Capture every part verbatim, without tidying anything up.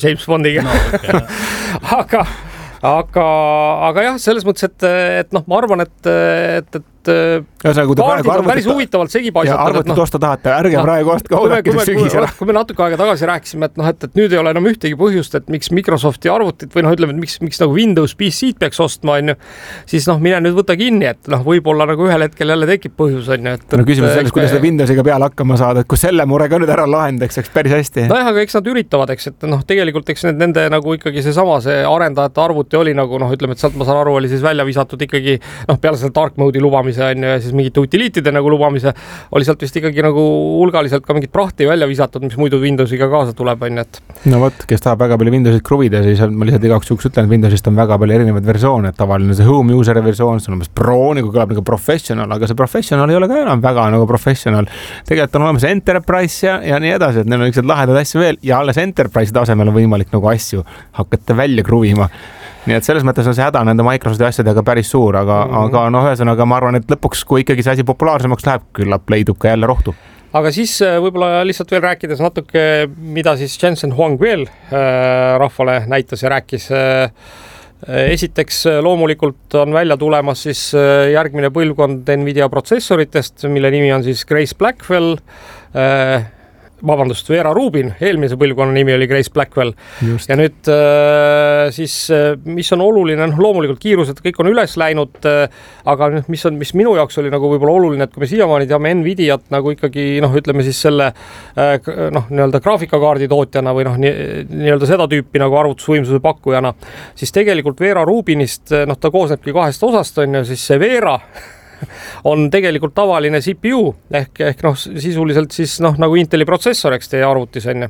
James Bondiga no, okay. aga, aga, aga jah, selles mõttes, et, et noh, ma arvan, et, et, et Ühesõnaga, kaardid on päris huvitavalt segi paisatud. Arvutit no, osta tahate, ärge no, praegu ostke oodake sügis ära. Kui me natuke aega tagasi rääkisime, et, noh, et, et nüüd ei ole enam ühtegi põhjust, et miks Microsofti arvutit või noh, ütleme, et miks, miks nagu Windows P C-d peaks ostma, on ju, siis noh, mine nüüd võta kinni, et noh, võib-olla nagu ühel hetkel jälle tekib põhjus, on ju. Et, no küsimus selles, kuidas seda Windowsiga peale hakkama saada, et kui selle murega nüüd ära lahendaks, eks päris hästi. No jah, aga eks nad üritavad, eks, et noh, tegelikult eks need nende nagu ikkagi see sama, see arendajate arvuti oli nagu noh, ütleme, et sealt ma saan aru, oli siis välja visatud ikkagi noh, peale selle dark mode'i lubamise on ju, ja siis mingite utiliitide nagu lubamise oli sealt vist ikkagi nagu hulgaliselt ka mingit prahti välja visatud, mis muidu Windowsiga kaasa tuleb, on ju, et. No võt, kes tahab väga palju Windowsit kruvida, siis ma lihtsalt igaks juhuks ütlen, et Windowsist on väga palju erinevaid versioone, et tavaline see home user versioon, see on umbes pro, nagu kõlab nagu professional, aga see professional ei ole ka enam väga nagu professional. Tegelikult on olemas enterprise ja, ja nii edasi, et neil on ükselt lahedad asju veel ja alles enterprise tasemel on võimalik nagu asju hakata välja kruvima. Nii et selles mõttes on see häda nende Microsofti asjadega päris suur, aga, mm-hmm. aga noh, ühesõnaga ma arvan, et lõpuks, kui ikkagi see asi populaarsemaks läheb, küllap leidub ka jälle rohtu. Aga siis võib-olla lihtsalt veel rääkides natuke, mida siis Jensen Huang veel äh, rahvale näitas ja rääkis. Äh, esiteks loomulikult on välja tulemas siis järgmine põlvkond Nvidia protsessoritest, mille nimi on siis Grace Blackwell, äh, vabandust, Vera Rubin, eelmise põlvkonna nimi oli Grace Blackwell. Just. Ja nüüd äh, siis, mis on oluline, noh, loomulikult kiirused kõik on üles läinud, äh, aga mis on, mis minu jaoks oli nagu võib-olla oluline, et kui me siiamaani teame Nvidiat nagu ikkagi, noh, ütleme siis selle äh, noh, nii-öelda graafikakaardi tootjana või noh, nii-öelda seda tüüpi nagu arvutusvõimsuse pakkujana, siis tegelikult Vera Rubinist, noh, ta koosnebki kahest osast, on ju, siis see Vera on tegelikult tavaline C P U ehk, ehk noh, sisuliselt siis noh, nagu Inteli protsessor, eks teie arvutis on ju.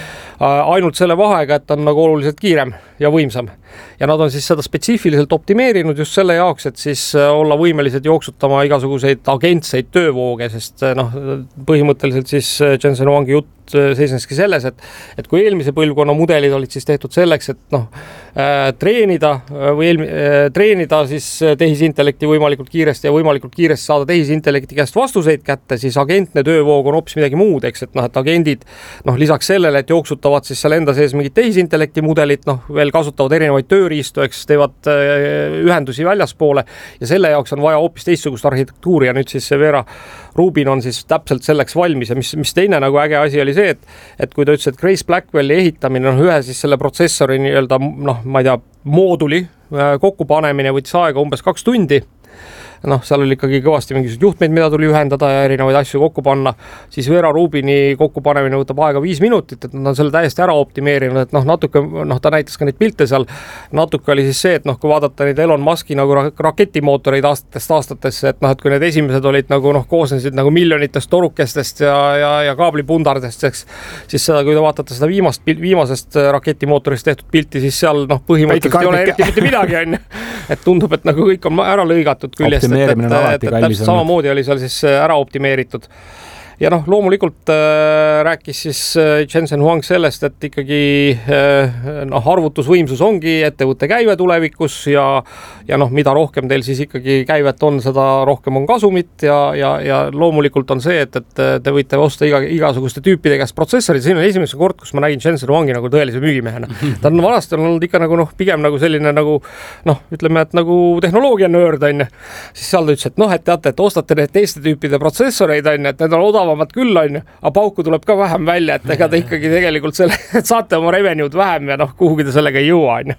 Ainult selle vahega, et on nagu oluliselt kiirem ja võimsam. Ja nad on siis seda spetsiifiliselt optimeerinud just selle jaoks, et siis olla võimelised jooksutama igasuguseid agentseid töövooge, sest noh, põhimõtteliselt siis Jensen Huangi jutt seisneski selles, et, et kui eelmise põlvkonna mudelid olid siis tehtud selleks, et noh, treenida või eelmi, treenida siis tehisintellekti võimalikult kiiresti ja võimalikult kiiresti saada tehisintellekti käest vastuseid kätte, siis agentne töövoog on hoopis midagi muud, eks, et noh, et agendid noh, lisaks sellele, et jooksutavad siis seal enda sees mingid tehisintellekti mudelid, noh, veel kasutavad erinevaid tööriistu, eks, teevad ühendusi väljaspoole ja selle jaoks on vaja hoopis teistsugust arhitektuuri ja nüüd siis see Vera Rubin on siis täpselt selleks valmis ja mis, mis teine nagu äge asi oli see, et, et kui ta ütles, et Grace Blackwelli ehitamine on ühe siis selle protsessori nii-öelda, noh, ma ei tea, mooduli kokkupanemine võttis aega umbes kaks tundi. Noh, seal oli ikkagi kõvasti mingisugused juhtmeid, mida tuli ühendada ja erinevaid asju kokku panna, siis Vera Rubini kokkupanemine võtab aega viis minutit, et nad on selle täiesti ära optimeerinud, et noh, natuke, noh, ta näitas ka neid pilte seal, natuke oli siis see, et noh, kui vaadata neid Elon Muski nagu raketimootoreid aastatest aastatesse, et noh, et kui need esimesed olid nagu noh, koosnesid nagu miljonitest torukestest ja, ja, ja kaablipundardest, eks, siis seda, kui te vaatate seda viimast, viimasest raketimootorist tehtud pilti, siis seal noh, põhimõtteliselt ei ole eriti mitte midagi, on, et tundub, et nagu kõik on ära lõigatud küljest. Et, et, et, et täpselt samamoodi oli seal siis ära optimeeritud. Ja noh, loomulikult äh, rääkis siis Jensen Huang sellest, et ikkagi äh, noh, arvutusvõimsus ongi ettevõtte käive tulevikus ja, ja noh, mida rohkem teil siis ikkagi käivet on, seda rohkem on kasumit ja, ja, ja loomulikult on see, et, et te võite osta iga, igasuguste tüüpide käest protsessorid. Siin on esimese kord, kus ma nägin Jensen Huangi nagu tõelise müügimehena. Ta on vanasti olnud ikka nagu noh, pigem nagu selline nagu noh, ütleme, et nagu tehnoloogia nörd on. Siis seal ta ütles, et noh, et teate, et ostate need teiste tüüpide protsessoreid on, et need on odavamad küll on, aga pauku tuleb ka vähem välja, et ega te ikkagi tegelikult selle, et saate oma revenue'd vähem ja noh, kuhugi te sellega ei jõua on.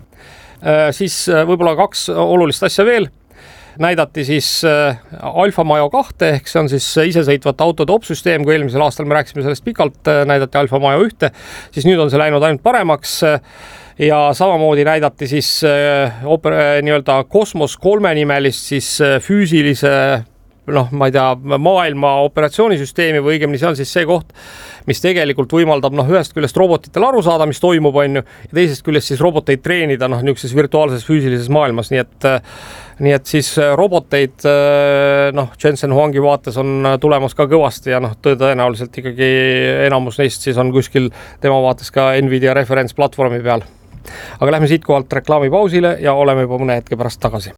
Siis võib-olla kaks olulist asja veel. Näidati siis Alfa Majo kahte, ehk see on siis isesõitvate autode opsüsteem, kui eelmisel aastal me rääkisime sellest pikalt, näidati Alfa Majo ühte, siis nüüd on see läinud ainult paremaks ja samamoodi näidati siis oper, nii-öelda Kosmos kolme nimelist siis füüsilise noh, ma ei tea, maailma operatsioonisüsteemi või õigemini see on siis see koht, mis tegelikult võimaldab noh, ühest küljest robotitel aru saada, mis toimub on ju, ja teisest küljest siis roboteid treenida noh, niisuguses virtuaalses füüsilises maailmas, nii et nii et siis roboteid noh, Jensen Huangi vaates on tulemas ka kõvasti ja noh, tõenäoliselt ikkagi enamus neist siis on kuskil tema vaates ka Nvidia referentsplatvormi peal. Aga lähme siit kohalt reklaamipausile ja oleme juba mõne hetke pärast tagasi.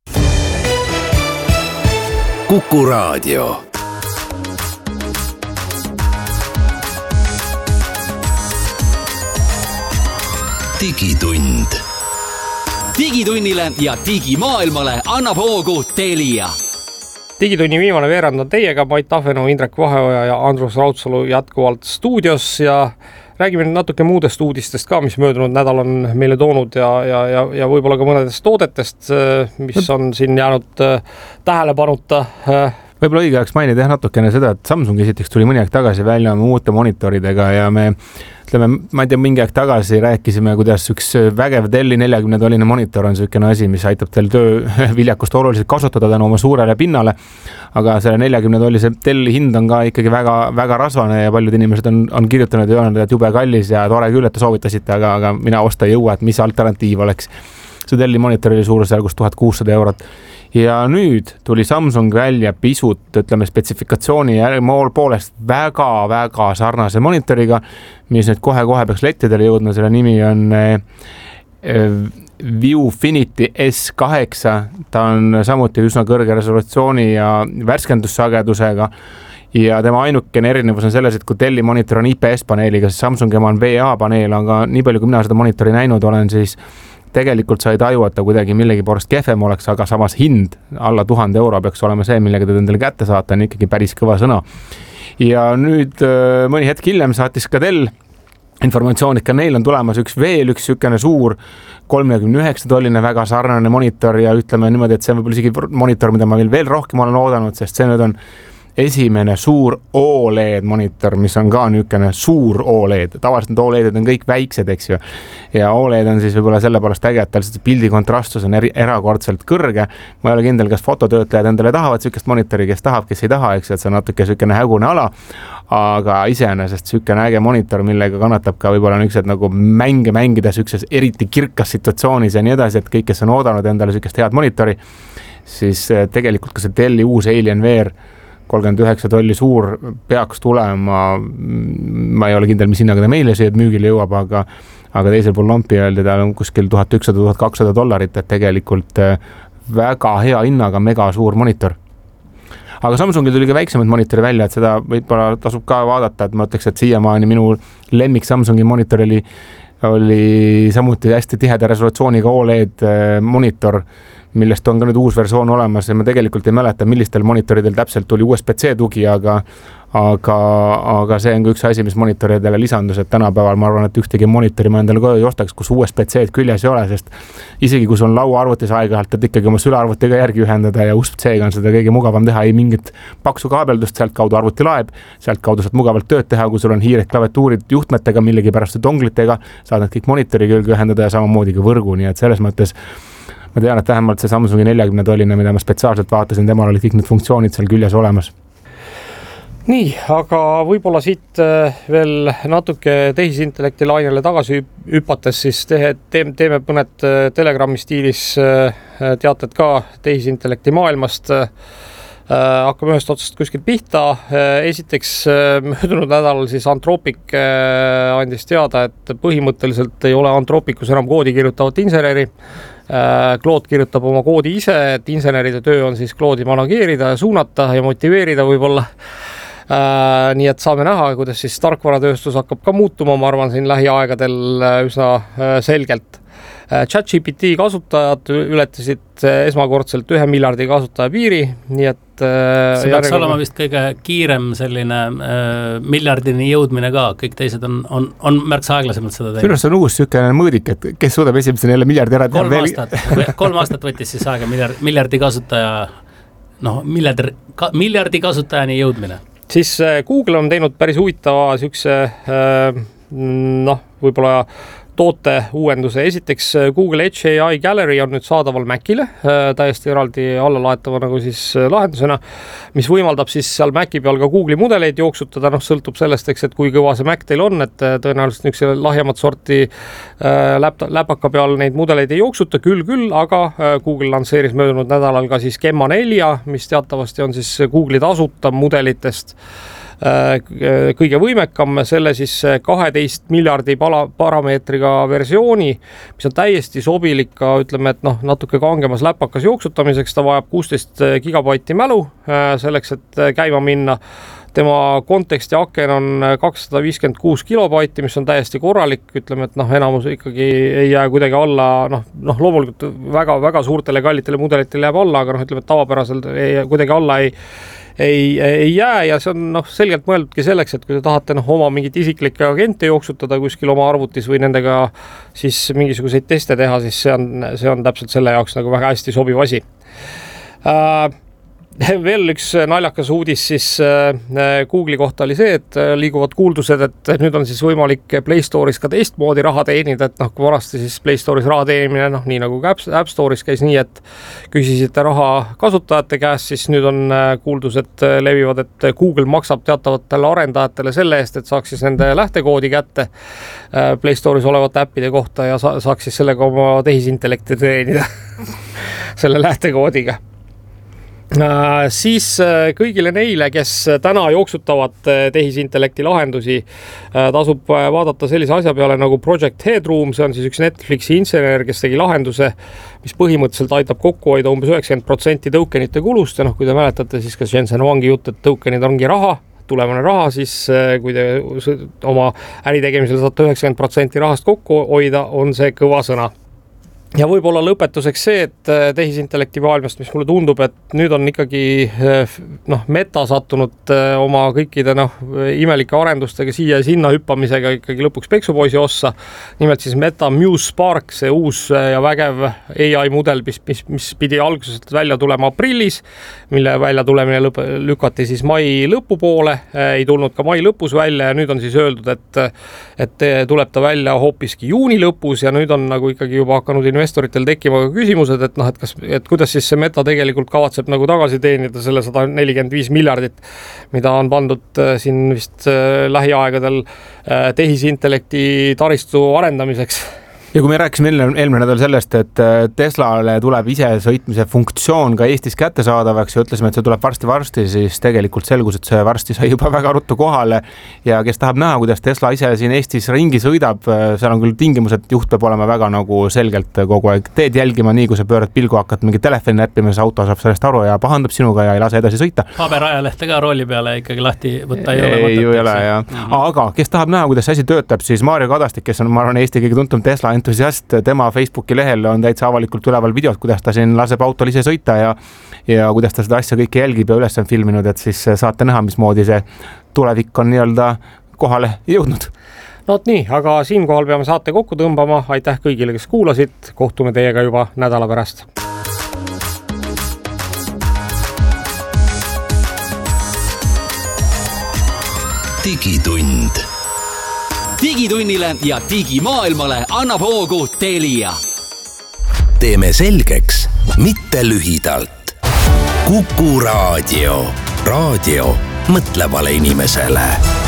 Kuku Raadio. digitund. Digitunnile ja digimaailmale annab hoogu Telia. Digitunni viimane veerand on teiega, Mait Tahvenu, Indrek Vaheoja ja Andrus Raudsalu jätkuvalt stuudios ja räägime natuke muudest uudistest ka, mis möödunud nädal on meile toonud ja, ja, ja, ja võib-olla ka mõnedest toodetest, mis on siin jäänud tähelepanuta. Võib-olla õige oleks mainida jah natukene seda, et Samsung esiteks tuli mõni aeg tagasi välja uute monitoridega ja me ütleme, ma ei tea, mingi aeg tagasi rääkisime, kuidas üks vägev Delli neljakümne tolline monitor on selline asi, mis aitab teil töö viljakust oluliselt kasutada tänu oma suurele pinnale. Aga selle neljakümne tollise Delli hind on ka ikkagi väga, väga rasvane ja paljud inimesed on, on kirjutanud ja öelnud, et jube kallis ja tore küll, et te soovitasite, aga, aga mina osta ei jõua, et mis alternatiiv oleks. See Delli monitor oli suurusjärgus tuhat kuussada eurot. Ja nüüd tuli Samsung välja pisut, ütleme, spetsifikatsiooni mool poolest väga-väga sarnase monitoriga, mis nüüd kohe-kohe peaks lettidele jõudma. Selle nimi on Viewfinity S kaheksa. Ta on samuti üsna kõrge resolutsiooni ja värskendussagedusega. Ja tema ainukene erinevus on selles, et kui Delli monitor on I P S paneeliga, siis Samsung ema on V A paneel, aga nii palju, kui mina seda monitori näinud olen, siis tegelikult sa ei taju, et ta kuidagi millegi poolest kehvem oleks, aga samas hind alla tuhande euro peaks olema see, millega te endale kätte saate, on ikkagi päris kõva sõna. Ja nüüd mõni hetk hiljem saatis ka Dell informatsioon, et ka neil on tulemas üks veel üks sükene suur kolmekümne üheksa tolline väga sarnane monitor ja ütleme niimoodi, et see on võib-olla isegi monitor, mida ma veel, veel rohkem olen oodanud, sest see nüüd on esimene suur O L E D monitor, mis on ka niisugune suur O L E D. Tavaliselt O L E D on kõik väiksed, eks ju. Ja O L E D on siis võib-olla selle poolest äge, et tal pildi kontrastus on eri, erakordselt kõrge. Ma ei ole kindel, kas fototöötlejad endale tahavad sükest monitori, kes tahab, kes ei taha, eks, et see on natuke sükene hägune ala. Aga iseenesest sükene äge monitor, millega kannatab ka võib-olla niisugused nagu mänge mängida sükses eriti kirkas situatsioonis ja nii edasi, et kõik, kes on oodanud endale sükest head monitori, siis tegelikult ka see Delli uus Alienware kolmkümmend üheksa tolli suur peaks tulema, ma ei ole kindel, mis hinnaga ta meile siia müügile jõuab, aga, aga teisel pool lampi öeldi, ta on kuskil tuhat ükssada tuhat kakssada dollarit, et tegelikult väga hea hinnaga mega suur monitor. Aga Samsungil tuli ka väiksemaid monitori välja, et seda võib-olla tasub ka vaadata, et ma ütleks, et siiamaani minu lemmik Samsungi monitor oli, oli samuti hästi tiheda resolutsiooniga O L E D monitor, millest on ka nüüd uus versioon olemas ja ma tegelikult ei mäleta, millistel monitoridel täpselt tuli U S B C tugi, aga, aga, aga see on ka üks asi, mis monitoridele lisandus, et tänapäeval ma arvan, et ühtegi monitori ma endale koju ei ostaks, kus U S B C küljes ei ole, sest isegi kui sul on lauaarvutis aeg-ajalt, et ikkagi oma sülearvutiga järgi ühendada ja U S B C-ga on seda kõige mugavam teha, ei mingit paksu kaabeldust, sealt kaudu arvuti laeb, sealt kaudu saad mugavalt tööd teha, kui sul on hiired klaviatuurid juhtmetega, millegi pärast donglitega, saad need kõik monitori külge ühendada ja samamoodi ka võrgu, nii et selles mõttes ma tean, et vähemalt see Samsungi neljakümne tolline, mida ma spetsiaalselt vaatasin, temal olid kõik need funktsioonid seal küljes olemas. Nii, aga võib-olla siit veel natuke tehisintellekti lainele tagasi hüpates, siis teeme, teeme mõned Telegrami stiilis teated ka tehisintellekti maailmast. Hakkame ühest otsast kuskilt pihta. Esiteks möödunud nädalal siis Anthropic andis teada, et põhimõtteliselt ei ole Anthropicus enam koodi kirjutavat inseneri. Claude kirjutab oma koodi ise, et inseneride töö on siis Claude'i manageerida ja suunata ja motiveerida võib-olla. Nii et saame näha, kuidas siis tarkvaratööstus hakkab ka muutuma, ma arvan, siin lähiaegadel üsna selgelt. ChatGPT kasutajad ületasid esmakordselt ühe miljardi kasutaja piiri, nii et see peaks olema vist kõige kiirem selline äh, miljardini jõudmine ka, kõik teised on, on, on märksa aeglasemalt seda teinud. Sinust on uus sükene mõõdik, et kes suudab esimesena jälle miljardi ära kolm veel... aastat, kolm aastat võttis siis aega miljard, miljardi kasutaja, noh, miljardi, ka, miljardi kasutajani jõudmine. Siis Google on teinud päris huvitava sükse, äh, noh, võib-olla toote uuenduse. Esiteks Google Edge A I Gallery on nüüd saadaval Macile täiesti eraldi allalaetava nagu siis lahendusena, mis võimaldab siis seal Maci peal ka Google'i mudeleid jooksutada, noh sõltub sellest, eks, et kui kõva see Mac teil on, et tõenäoliselt üks lahjemat sorti läpaka peal neid mudeleid ei jooksuta, küll küll, aga Google lansseeris möödunud nädalal ka siis Gemma nelja, mis teatavasti on siis Google'i tasuta mudelitest kõige võimekam, selle siis kaheteist miljardi parameetriga versiooni, mis on täiesti sobilik ka, ütleme, et noh, natuke kangemas läpakas jooksutamiseks, ta vajab kuusteist gigabaiti mälu selleks, et käima minna. tema konteksti aken on kakssada viiskümmend kuus kilobaiti, mis on täiesti korralik, ütleme, et noh, enamus ikkagi ei jää kuidagi alla, noh, noh loomulikult väga, väga suurtele kallitele mudelitele jääb alla, aga noh, ütleme, et tavapäraselt ei, kuidagi alla ei ei, ei jää ja see on noh, selgelt mõeldudki selleks, et kui te tahate noh, oma mingit isiklikke agente jooksutada kuskil oma arvutis või nendega siis mingisuguseid teste teha, siis see on, see on täpselt selle jaoks nagu väga hästi sobiv asi. Äh, veel üks naljakas uudis siis Google'i kohta oli see, et liiguvad kuuldused, et nüüd on siis võimalik Play Store'is ka teistmoodi raha teenida, et noh, kui varasti siis Play Store'is raha teenimine, noh, nii nagu ka App Store'is käis nii, et küsisite raha kasutajate käest, siis nüüd on kuuldused levivad, et Google maksab teatavatele arendajatele selle eest, et saaks siis nende lähtekoodi kätte Play Store'is olevate äppide kohta ja saaks siis sellega oma tehisintellekti treenida selle lähtekoodiga. Äh, siis äh, kõigile neile, kes täna jooksutavad äh, tehisintellekti lahendusi, äh, tasub äh, vaadata sellise asja peale nagu Project Headroom, see on siis üks Netflixi insener, kes tegi lahenduse, mis põhimõtteliselt aitab kokku hoida umbes üheksakümmend protsenti tokenite kulust ja noh, kui te mäletate, siis ka Jensen Huangi jutt, et tokenid ongi raha, tulevane raha, siis äh, kui te oma äritegemisel saate üheksakümmend protsenti rahast kokku hoida, on see kõva sõna. Ja võib-olla lõpetuseks see, et tehisintellekti maailmast, mis mulle tundub, et nüüd on ikkagi noh, meta sattunud oma kõikide noh, imelike arendustega siia ja sinna hüppamisega ikkagi lõpuks peksupoisi ossa. Nimelt siis Meta Muse Spark, see uus ja vägev A I mudel, mis, mis, mis pidi algusest välja tulema aprillis, mille välja tulemine lõp lükati siis mai lõpu poole, ei tulnud ka mai lõpus välja ja nüüd on siis öeldud, et, et tuleb ta välja hoopiski juuni lõpus ja nüüd on nagu ikkagi juba hakanud investoritel investoritel tekkima ka küsimused, et noh, et kas, et kuidas siis see Meta tegelikult kavatseb nagu tagasi teenida selle sada nelikümmend viis miljardit, mida on pandud siin vist lähiaegadel tehisintellekti taristu arendamiseks. Ja kui me rääkisime eelmine nädal sellest, et Teslale tuleb ise sõitmise funktsioon ka Eestis kättesaadavaks ja ütlesime, et see tuleb varsti-varsti, siis tegelikult selgus, et see varsti sai juba väga ruttu kohale ja kes tahab näha, kuidas Tesla ise siin Eestis ringi sõidab, seal on küll tingimus, et juht peab olema väga nagu selgelt kogu aeg teed jälgima, nii kui sa pöörad pilgu, hakkad mingi telefoni näppima, see auto saab sellest aru ja pahandab sinuga ja ei lase edasi sõita. Paberajalehte ka rooli peale ikkagi lahti võtta ei, ei ole. Ei ju ei ole, jah. Mm-hmm. Aga kes tahab näha, kuidas asi töötab, siis Mario Kadastik, kes on, ma arvan, Eesti kõige tuntum Tesla entusiast, tema Facebooki lehel on täitsa avalikult üleval videod, kuidas ta siin laseb autol ise sõita ja, ja kuidas ta seda asja kõike jälgib ja üles on filminud, et siis saate näha, mismoodi see tulevik on nii-öelda kohale jõudnud. No nii, aga siinkohal peame saate kokku tõmbama. Aitäh kõigile, kes kuulasid. Kohtume teiega juba nädala pärast. Digitund. Digitunnile ja digimaailmale annab hoogu Telia. Teeme selgeks, mitte lühidalt. Kuku Raadio. Raadio mõtlevale inimesele.